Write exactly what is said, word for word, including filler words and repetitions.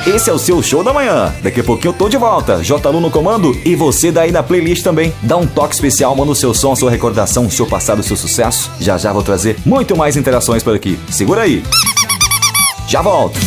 Esse é o seu Show da Manhã. Daqui a pouquinho eu tô de volta. J Lu no comando e você daí na playlist também. Dá um toque especial, manda o seu som, a sua recordação, o seu passado, o seu sucesso. Já já vou trazer muito mais interações por aqui. Segura aí. Já volto.